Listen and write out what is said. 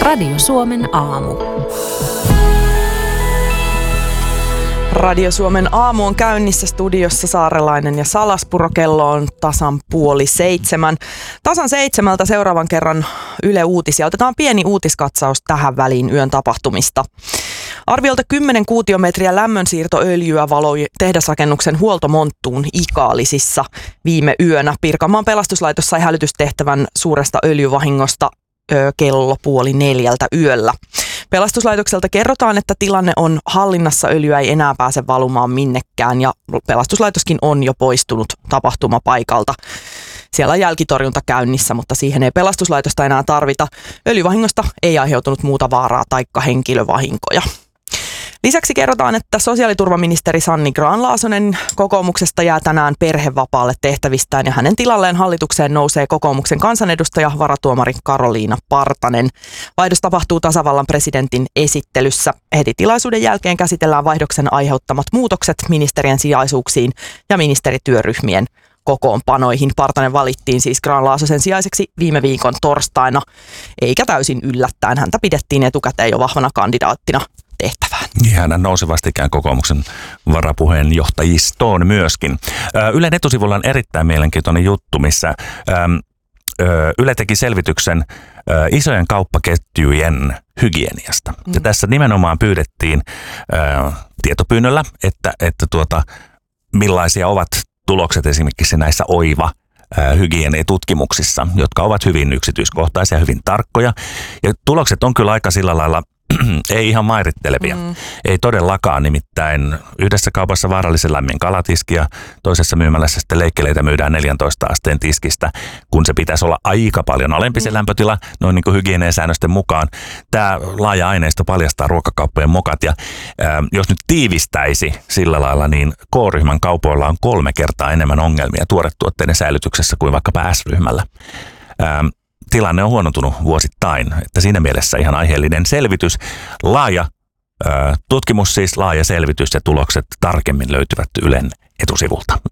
Radio Suomen aamu. Radio Suomen aamu on käynnissä, studiossa Saarelainen ja Salaspuro. Kello on tasan 6:30. Tasan 7 seuraavan kerran Yle Uutisia. Otetaan pieni uutiskatsaus tähän väliin yön tapahtumista. Arviolta 10 kuutiometriä lämmönsiirtoöljyä valoi tehdasrakennuksen huoltomonttuun Ikaalisissa viime yönä. Pirkanmaan pelastuslaitos sai hälytystehtävän suuresta öljyvahingosta kello 3:30 yöllä. Pelastuslaitokselta kerrotaan, että tilanne on hallinnassa, öljyä ei enää pääse valumaan minnekään ja pelastuslaitoskin on jo poistunut tapahtumapaikalta. Siellä on jälkitorjunta käynnissä, mutta siihen ei pelastuslaitosta enää tarvita. Öljyvahingosta ei aiheutunut muuta vaaraa taikka henkilövahinkoja. Lisäksi kerrotaan, että sosiaaliturvaministeri Sanni Grahn-Laasonen kokoomuksesta jää tänään perhevapaalle tehtävistään ja hänen tilalleen hallitukseen nousee kokoomuksen kansanedustaja varatuomari Karoliina Partanen. Vaihdos tapahtuu tasavallan presidentin esittelyssä. Heti tilaisuuden jälkeen käsitellään vaihdoksen aiheuttamat muutokset ministerien sijaisuuksiin ja ministerityöryhmien kokoonpanoihin. Partanen valittiin siis Grahn-Laasosen sijaiseksi viime viikon torstaina, eikä täysin yllättäen. Häntä pidettiin etukäteen jo vahvana kandidaattina tehtävään. Niin, hän nousi vastikään kokoomuksen varapuheenjohtajistoon myöskin. Ylen etusivulla on erittäin mielenkiintoinen juttu, missä Yle teki selvityksen isojen kauppaketjujen hygieniasta. Ja tässä nimenomaan pyydettiin tietopyynnöllä, että millaisia ovat tulokset esimerkiksi näissä hygieniatutkimuksissa, jotka ovat hyvin yksityiskohtaisia, hyvin tarkkoja. Ja tulokset on kyllä aika sillä lailla ei ihan mairittelevia. Ei todellakaan, nimittäin yhdessä kaupassa vaarallisen lämmin kalatiski ja toisessa myymälässä sitten leikkeleitä myydään 14 asteen tiskistä, kun se pitäisi olla aika paljon alempi se lämpötila, noin niin kuin hygieniasäännösten mukaan. Tämä laaja aineisto paljastaa ruokakauppojen mokat ja jos nyt tiivistäisi sillä lailla, niin K-ryhmän kaupoilla on 3 kertaa enemmän ongelmia tuoretuotteiden säilytyksessä kuin vaikkapa S-ryhmällä. Tilanne on huonontunut vuosittain, että siinä mielessä ihan aiheellinen selvitys. Laaja tutkimus siis, laaja selvitys ja tulokset tarkemmin löytyvät Ylen etusivulta